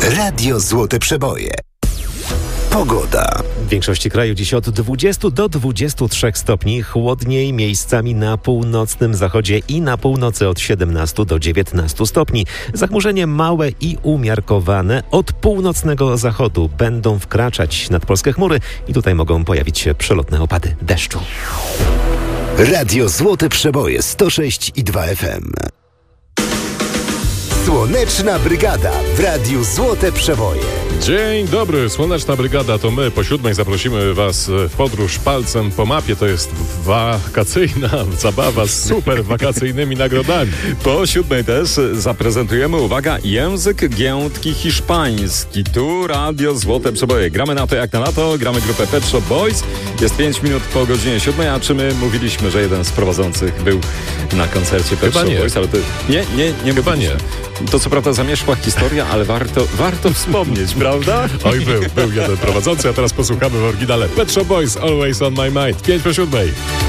Radio Złote Przeboje. Pogoda. W większości kraju dziś od 20 do 23 stopni, chłodniej miejscami na północnym zachodzie i na północy od 17 do 19 stopni. Zachmurzenie małe i umiarkowane od północnego zachodu będą wkraczać nad polskie chmury i tutaj mogą pojawić się przelotne opady deszczu. Radio Złote Przeboje 106,2 FM. Słoneczna Brygada w Radiu Złote Przeboje. Dzień dobry, Słoneczna Brygada to my. Po 7 zaprosimy Was w podróż palcem po mapie. To jest wakacyjna zabawa z super wakacyjnymi nagrodami. Po 7 też zaprezentujemy, uwaga, język giętki hiszpański. Tu Radio Złote Przeboje. Gramy na to jak na lato, gramy grupę Pet Shop Boys. Jest 5 minut po godzinie 7, a czy my mówiliśmy, że jeden z prowadzących był na koncercie Pet Shop Boys? Ale to nie Chyba nie. To co prawda zamierzchła historia, ale warto wspomnieć, prawda? Oj, był jeden prowadzący, a teraz posłuchamy w oryginale Pet Shop Boys, Always on my mind. 5 po 7.